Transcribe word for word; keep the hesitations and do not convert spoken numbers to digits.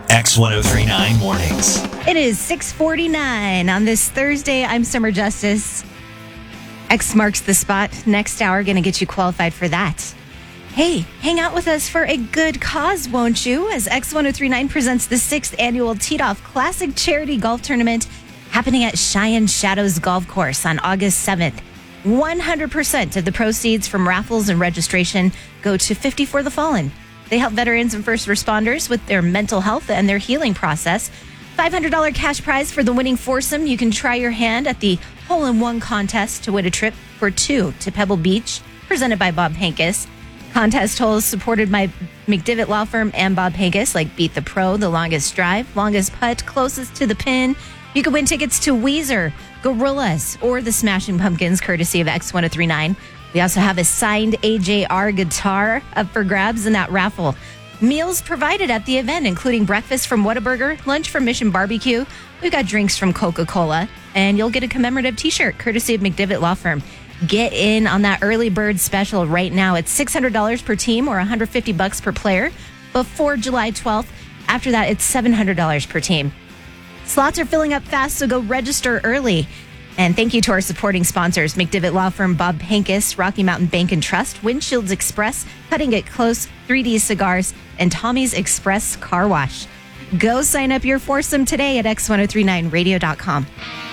X ten thirty-nine Mornings. It is six forty-nine on this Thursday. I'm Summer Justice. X marks the spot. Next hour, going to get you qualified for that. Hey, hang out with us for a good cause, won't you? As X ten thirty-nine presents the sixth annual Teed Off Classic Charity Golf Tournament happening at Cheyenne Shadows Golf Course on August seventh. one hundred percent of the proceeds from raffles and registration go to fifty for the Fallen. They help veterans and first responders with their mental health and their healing process. five hundred dollars cash prize for the winning foursome. You can try your hand at the hole-in-one contest to win a trip for two to Pebble Beach, presented by Bob Hankis. Contest holes supported by McDivitt Law Firm and Bob Hankis, like Beat the Pro, The Longest Drive, Longest Putt, Closest to the Pin. You can win tickets to Weezer, Gorillaz, or the Smashing Pumpkins, courtesy of X ten thirty-nine. We also have a signed A J R guitar up for grabs in that raffle. Meals provided at the event, including breakfast from Whataburger, lunch from Mission Barbecue. We've got drinks from Coca-Cola, and you'll get a commemorative T-shirt, courtesy of McDivitt Law Firm. Get in on that early bird special right now. It's six hundred dollars per team or one hundred fifty bucks per player before July twelfth. After that, it's seven hundred dollars per team. Slots are filling up fast, so go register early. And thank you to our supporting sponsors, McDivitt Law Firm, Bob Hankis, Rocky Mountain Bank and Trust, Windshields Express, Cutting It Close, three D Cigars, and Tommy's Express Car Wash. Go sign up your foursome today at X ten thirty-nine radio dot com.